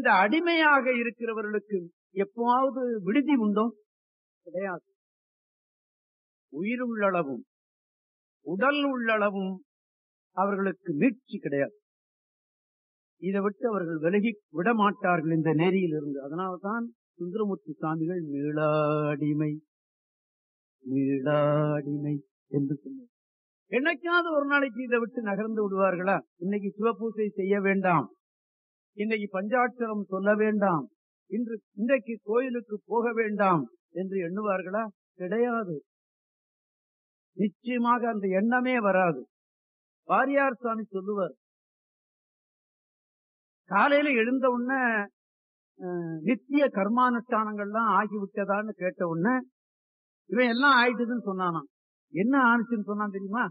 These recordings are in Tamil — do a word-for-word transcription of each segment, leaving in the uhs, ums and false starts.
இந்த அடிமையாக இருக்கிறவர்களுக்கு எப்பவாவது விடுதி உண்டோ? கிடையாது. உயிர் உள்ளளவும் உடல் உள்ளளவும் அவர்களுக்கு மீட்சி கிடையாது. இதை விட்டு அவர்கள் விலகி விடமாட்டார்கள் இந்த நேரியில் இருந்து. அதனால்தான் சுந்தரமூர்த்தி சுவாமிகள் மீளாடிமை மீளாடிமை என்று சொன்னார். என்னைக்காவது ஒரு நாளைக்கு இதை விட்டு நகர்ந்து விடுவார்களா? இன்னைக்கு சிவபூசை செய்ய வேண்டாம், இன்னைக்கு பஞ்சாட்சரம் சொல்ல வேண்டாம், இன்று இன்றைக்கு கோயிலுக்கு போக வேண்டாம் என்று எண்ணுவார்களா? கிடையாது. நிச்சயமாக அந்த எண்ணமே வராது. வாரியார் சுவாமி சொல்லுவார், காலையில எழுந்த உடனே நித்திய கர்மானுஷ்டானங்கள்லாம் ஆகிவிட்டதான்னு கேட்ட உடனே இவன் எல்லாம் ஆயிட்டுதுன்னு சொன்னானாம். என்ன ஆனிச்சுன்னு சொன்னான் தெரியுமா?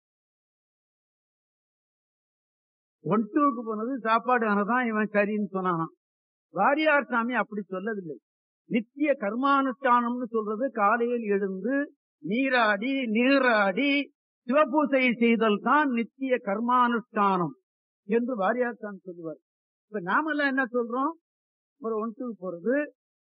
ஒன் டூக்கு போனது சாப்பாடு ஆனதான் இவன் சரின்னு சொன்னானாம். வாரியார் சாமி அப்படி சொல்லவில்லை. நித்திய கர்மானுஷ்டானம்னு சொல்றது காலையில் எழுந்து நீராடி நீராடி சிவபூசை செய்தல் தான் நித்திய கர்மானுஷ்டானம் என்று வாரியார் சாமி சொல்லுவார். இப்ப நாமெல்லாம் என்ன சொல்றோம்? ஒரு ஒன் டூ போறது,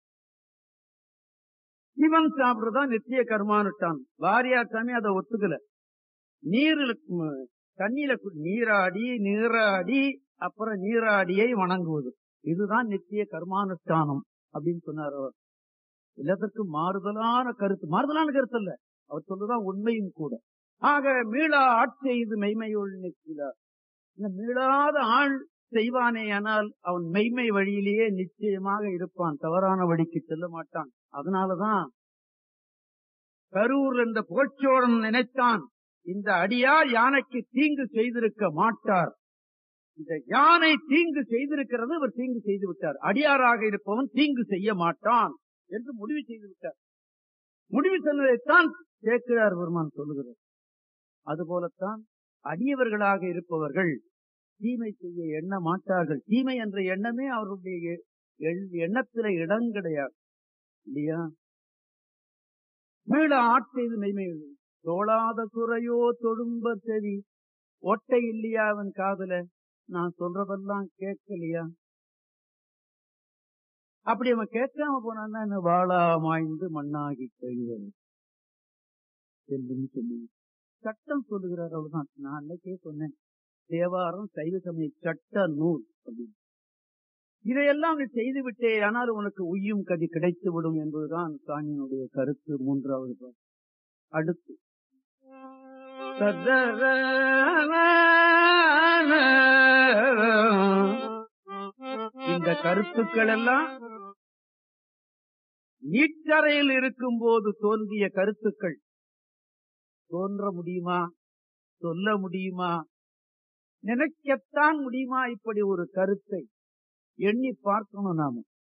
சிவன் சாப்பிடுறதா நித்திய கர்மானுஷ்டானம். வாரியார் சாமி அதை ஒத்துக்கல. நீரில் தண்ணியில நீராடி நீராடி அப்புறம் நீராடியை வணங்குவது, இதுதான் நித்திய கர்மானுஷ்டானம் அப்படின்னு சொன்னார் அவர். எல்லாத்துக்கும் மாறுதலான கருத்து, மாறுதலான கருத்து அல்ல, அவர் சொல்றதான் உண்மையும் கூட. ஆக மீளா ஆட்செய்து மெய்மையுள் நிற்கிறார். இந்த மீளாத ஆள் செய்வானே ஆனால் அவன் மெய்மை வழியிலேயே நிச்சயமாக இருப்பான், தவறான வழிக்கு செல்ல மாட்டான். அதனாலதான் கரூர் என்ற புகழ்ச்சோழன் நினைத்தான், இந்த அடியார் யானைக்கு தீங்கு செய்திருக்க மாட்டார், இந்த யானை தீங்கு செய்திருக்கிறது, இவர் தீங்கு செய்து விட்டார், அடியாராக இருப்பவன் தீங்கு செய்ய மாட்டான் என்று முடிவு செய்து விட்டார். முடிவு சொன்னதைத்தான் சேக்கிழார் பெருமான் சொல்லுகிறார். அதுபோலத்தான் அடியவர்களாக இருப்பவர்கள் தீமை செய்ய எண்ண மாட்டார்கள். தீமை என்ற எண்ணமே அவருடைய எண்ணத்தில இடம் கிடையாது, இல்லையா? மீள ஆட்செய்து மெய்மை தோளாத குறையோ தொழும்ப செவி, ஒட்டை இல்லையா அவன் காதுல, நான் சொல்றதெல்லாம் கேட்கலையா? அப்படி அவன் கேட்காம போனான்னா என்ன, வாழா மாய்ந்து மண்ணாகி கழிவது சொல்லி சட்டம் சொல்லுகிறார். அவ்வளவுதான். நான் அன்னைக்கே சொன்னேன், தேவாரம் சைவ சமய சட்ட நூல் அப்படின்னு. இதையெல்லாம் நீ செய்து விட்டே ஆனால் உனக்கு உய்யும் கதி கிடைத்து விடும் என்பதுதான் சாமியினுடைய கருத்து. மூன்றாவது அடுத்து இந்த கருத்துக்கள் எல்லாம் நீச்சரையில் இருக்கும் போது தோன்றிய கருத்துக்கள். தோன்ற முடியுமா? சொல்ல முடியுமா? நினைக்கத்தான் முடியுமா? இப்படி ஒரு கருத்தை எண்ணி பார்க்கணும் நாம.